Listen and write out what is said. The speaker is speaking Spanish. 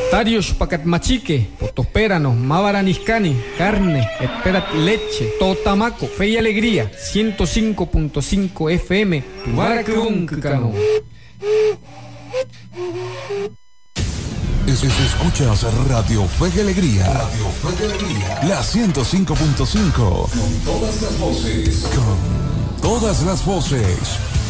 Tarios Pacatmachique, Potospéranos, Mavaraniscani, carne, esperat leche, Totamaco, fe y alegría, 105.5 FM, Tubaracruncano. Escuchas Radio Fe y Alegría. Radio Fe y Alegría. La 105.5. Con todas las voces. Con todas las voces.